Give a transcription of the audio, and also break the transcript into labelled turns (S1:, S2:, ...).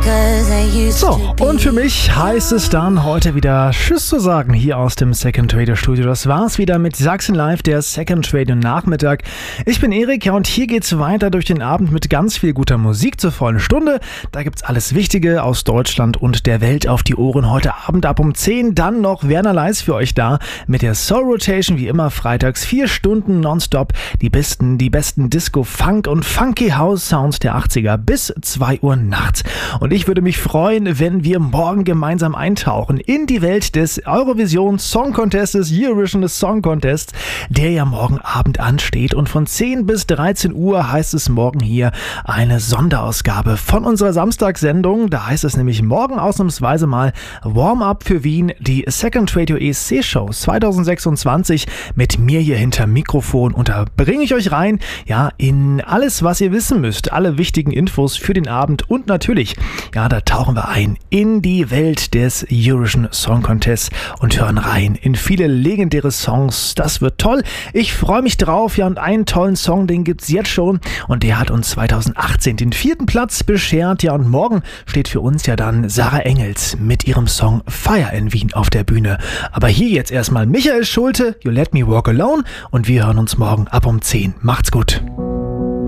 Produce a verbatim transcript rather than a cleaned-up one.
S1: So, und für mich heißt es dann heute wieder Tschüss zu sagen hier aus dem Second Radio Studio. Das war's wieder mit Sachsen Live, der Second Radio Nachmittag. Ich bin Erik, ja, und hier geht's weiter durch den Abend mit ganz viel guter Musik zur vollen Stunde. Da gibt's alles Wichtige aus Deutschland und der Welt auf die Ohren heute Abend ab um zehn. Dann noch Werner Leis für euch da mit der Soul Rotation, wie immer freitags. Vier Stunden nonstop. Die besten, die besten Disco, Funk und Funky House Sounds der achtziger bis zwei Uhr nachts. Und ich würde mich freuen, wenn wir morgen gemeinsam eintauchen in die Welt des Eurovision Song Contest, des Eurovision Song Contest, der ja morgen Abend ansteht. Und von zehn bis dreizehn Uhr heißt es morgen hier eine Sonderausgabe von unserer Samstagssendung. Da heißt es nämlich morgen ausnahmsweise mal Warm-up für Wien, die Second Radio E S C-Show zwanzig sechsundzwanzig mit mir hier hinter Mikrofon. Und da bringe ich euch rein, ja, in alles, was ihr wissen müsst, alle wichtigen Infos für den Abend und natürlich, ja, da tauchen wir ein in die Welt des Eurovision Song Contest und hören rein in viele legendäre Songs. Das wird toll. Ich freue mich drauf. Ja, und einen tollen Song, den gibt's jetzt schon und der hat uns zwanzig achtzehn den vierten Platz beschert. Ja, und morgen steht für uns ja dann Sarah Engels mit ihrem Song Fire in Wien auf der Bühne. Aber hier jetzt erstmal Michael Schulte, You Let Me Walk Alone, und wir hören uns morgen ab um zehn. Macht's gut.